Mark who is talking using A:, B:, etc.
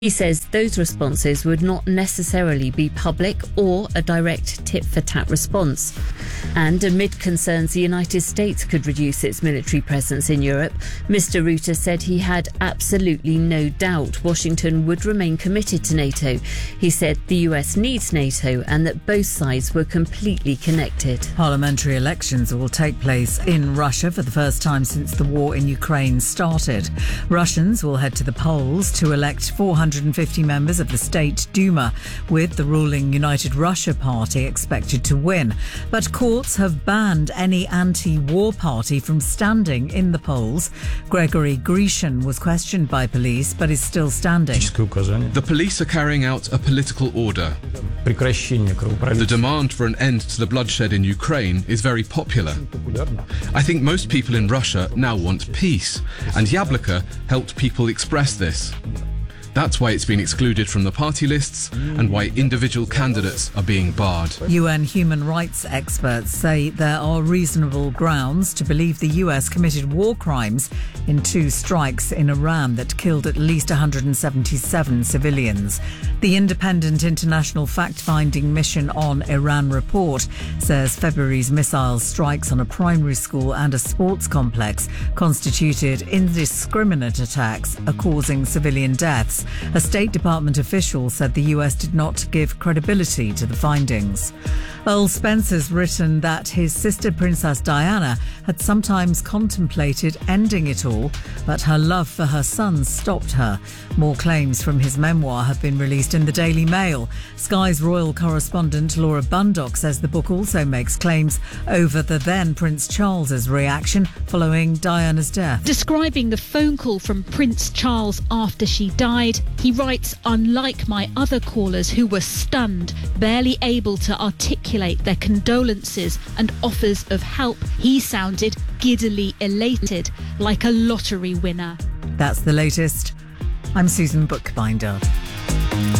A: He says those responses would not necessarily be public or a direct tit-for-tat response. And amid concerns the United States could reduce its military presence in Europe, Mr. Rutte said he had absolutely no doubt Washington would remain committed to NATO. He said the US needs NATO and that both sides were completely connected.
B: Parliamentary elections will take place in Russia for the first time since the war in Ukraine started. Russians will head to the polls to elect 450 members of the State Duma, with the ruling United Russia Party expected to win. But courts have banned any anti-war party from standing in the polls. Gregory Grecian was questioned by police but is still standing.
C: The police are carrying out a political order. The demand for an end to the bloodshed in Ukraine is very popular. I think most people in Russia now want peace, and Yabloko helped people express this. That's why it's been excluded from the party lists and why individual candidates are being barred.
B: UN human rights experts say there are reasonable grounds to believe the US committed war crimes in 2 strikes in Iran that killed at least 177 civilians. The Independent International Fact-Finding Mission on Iran report says February's missile strikes on a primary school and a sports complex constituted indiscriminate attacks, causing civilian deaths. A State Department official said the US did not give credibility to the findings. Earl Spencer's written that his sister Princess Diana had sometimes contemplated ending it all, but her love for her son stopped her. More claims from his memoir have been released in the Daily Mail. Sky's royal correspondent Laura Bundock says the book also makes claims over the then Prince Charles's reaction following Diana's death.
D: Describing the phone call from Prince Charles after she died, he writes, "Unlike my other callers who were stunned, barely able to articulate their condolences and offers of help, he sounded giddily elated, like a lottery winner."
B: That's the latest. I'm Susan Bookbinder.